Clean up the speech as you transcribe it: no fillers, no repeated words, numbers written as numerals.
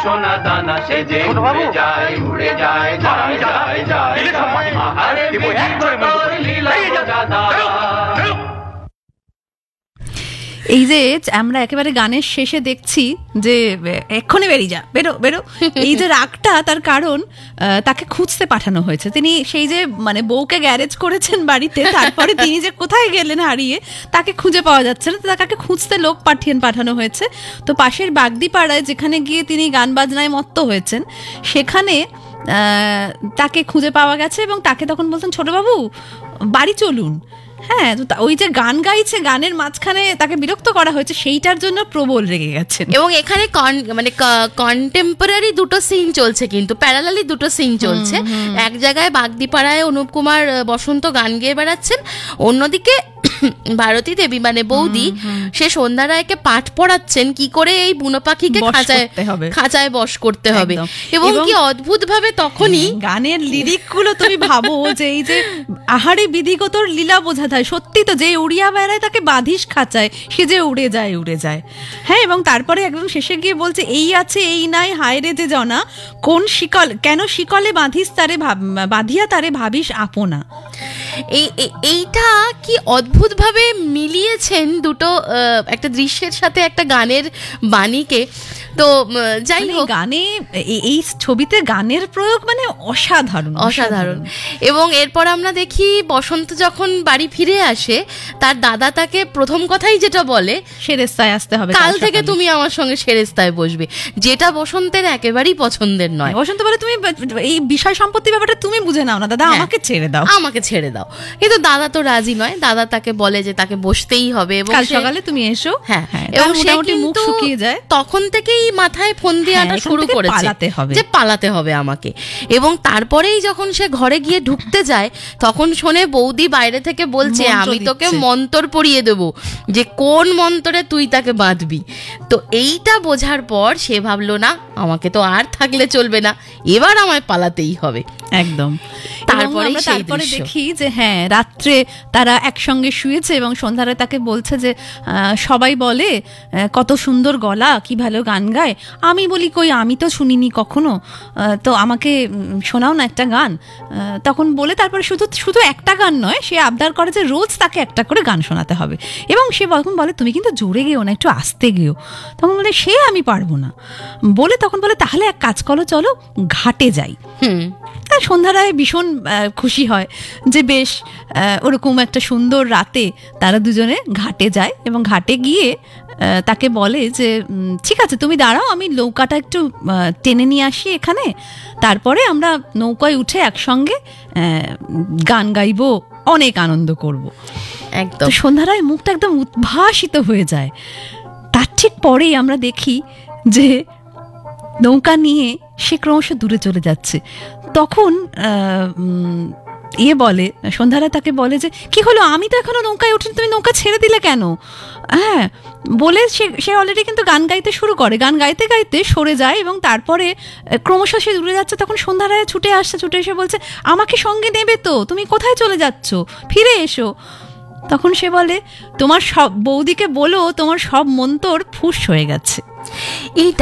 সোনা দানা সেজে উড়ে যায় উড়ে যায় যায় যায় যায় আহারে তোর লীলা দাদা। এই যে আমরা একেবারে গানের শেষে দেখছি যে এক্ষুনি বেরিয়ে যা, বেরো বেরো, এই যে রাগটা তার কারণ তাকে খুঁজতে পাঠানো হয়েছে। তিনি সেই যে মানে বউকে গ্যারেজ করেছেন বাড়িতে, তারপরে তিনি যে কোথায় গেলেন হারিয়ে, তাকে খুঁজে পাওয়া যাচ্ছে না, তাকে খুঁজতে লোক পাঠানো হয়েছে। তো পাশের বাগদিপাড়ায় যেখানে গিয়ে তিনি গান বাজনায় মত্ত হয়েছেন, সেখানে তাকে খুঁজে পাওয়া গেছে এবং তাকে তখন বলছেন ছোটবাবু বাড়ি চলুন। হ্যাঁ, তো ওই যে গান গাইছে, গানের মাঝখানে তাকে বিরক্ত করা হয়েছে, সেইটার জন্য প্রবল রেগে গেছেন। এবং এখানে মানে কন্টেম্পোরারি দুটো সিন চলছে, কিন্তু প্যারালালি দুটো সিন চলছে। এক জায়গায় বাগদিপাড়ায় অনুপ কুমার বসন্ত গান গেয়ে বেড়াচ্ছেন, অন্যদিকে ভারতী দেবী মানে বৌদি সে সন্ধ্যা রায়কে পাঠ পড়াচ্ছেন কি করে এই বুনো পাখিকে খাঁচায় বশ করতে হবে। এবং কি অদ্ভুত ভাবে তখনই গানের লিরিক গুলো তুমি ভাবো যে এই যে আহারে বিধিগত লীলা বোঝা যায়, সত্যি তো যে উড়িয়া বেড়ায় তাকে বাঁধিস খাঁচায়, সে যে উড়ে যায় উড়ে যায়। হ্যাঁ, এবং তারপরে একদম শেষে গিয়ে বলছে এই আছে এই নাই হায় রে যে জনা, কোন শিকল কেন শিকলে বাঁধিস তারে বাঁধিয়া তারে ভাবিস আপনা। এইটা কি অদ্ভুত ভাবে মিলিয়েছেন দুটো একটা দৃশ্যের সাথে একটা গানের বাণীকে। তো যাই হোক, গানে এই ছবিতে গানের প্রয়োগ মানে অসাধারণ অসাধারণ। এবং এরপর আমরা দেখি বসন্ত যখন বাড়ি ফিরে আসে, তার দাদা তাকে প্রথম কথাই যেটা বলে, সেরেস্তায় আসতে হবে, কাল থেকে তুমি আমার সঙ্গে সেরেস্তায় বসবে, যেটা বসন্তের একেবারেই পছন্দের নয়। বসন্ত বলে তুমি এই বিষয় সম্পত্তি ব্যাপারটা তুমি বুঝে নাও না দাদা, আমাকে ছেড়ে দাও, আমাকে ছেড়ে দাও। কিন্তু দাদা তো রাজি নয়, দাদা তাকে বলে যে তাকে বসতেই হবে এবং কাল সকালে তুমি এসো। হ্যাঁ, এবং মোটামুটি মুখ শুকিয়ে যায়, তখন থেকেই মাথায় ফোন দেওয়াটা শুরু করেছে যে পালাতে হবে আমাকে। এবং তারপরেই যখন সে ঘরে গিয়ে ঢুকতে যায়, তখন শোনে বৌদি বাইরে থেকে বলছে আমি তোকে মন্তর পড়িয়ে দেব, যে কোন মন্তরে তুই তাকে বাঁধবি। তো এইটা বোঝার পর সে ভাবলো না, আমাকে তো আর থাকলে চলবে না, এবার আমায় পালাতেই হবে। একদম। তারপরে দেখি যে হ্যাঁ, রাত্রে তারা একসঙ্গে শুয়েছে এবং সন্ধ্যারে তাকে বলছে যে সবাই বলে কত সুন্দর গলা, কি ভালো গান গায়। আমি বলি কই, আমি তো শুনিনি কখনো, তো আমাকে শোনাও না একটা গান। তখন বলে তারপরে শুধু একটা গান নয়, সে আবদার করে যে রোজ তাকে একটা করে গান শোনাতে হবে। এবং সে তখন বলে তুমি কিন্তু জোরে গেও না, একটু আস্তে গেও। তখন বলে সে আমি পারবো না বলে, তখন বলে তাহলে এক কাজ করো, চলো ঘাটে যাই। সন্ধ্যা রায় ভীষণ খুশি হয় যে বেশ ওরকম একটা সুন্দর রাতে তারা দুজনে ঘাটে যায় এবং ঘাটে গিয়ে তাকে বলে যে ঠিক আছে তুমি দাঁড়াও, আমি নৌকাটা একটু টেনে নিয়ে আসি এখানে, তারপরে আমরা নৌকায় উঠে একসঙ্গে গান গাইবো, অনেক আনন্দ করবো। একদম সন্ধ্যা রায় মুখটা একদম উদ্ভাসিত হয়ে যায়। তার ঠিক পরেই আমরা দেখি যে নৌকা নিয়ে সে ক্রমশ দূরে চলে যাচ্ছে। তখন বলে সন্ধ্যারা তাকে বলে যে কি হলো, আমি তো এখনো নৌকায় উঠিনি, তুমি নৌকা ছেড়ে দিলে কেন? হ্যাঁ বলে সে অলরেডি কিন্তু গান গাইতে শুরু করে, গান গাইতে গাইতে সরে যায় এবং তারপরে ক্রমশ সে দূরে যাচ্ছে। তখন সন্ধ্যারায় ছুটে এসে বলছে আমাকে সঙ্গে নেবে তো, তুমি কোথায় চলে যাচ্ছ, ফিরে এসো। তখন সে বলে তোমার সব বৌদিকে বলো তোমার সব মন্তর ফুস হয়ে গেছে।